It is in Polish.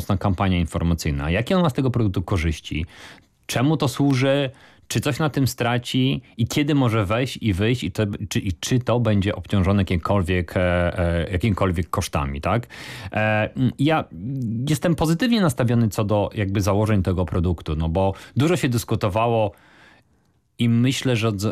mocna kampania informacyjna. Jakie on ma z tego produktu korzyści? Czemu to służy? Czy coś na tym straci i kiedy może wejść i wyjść czy to będzie obciążone jakimikolwiek kosztami, tak? Ja jestem pozytywnie nastawiony co do jakby założeń tego produktu, no bo dużo się dyskutowało i myślę, że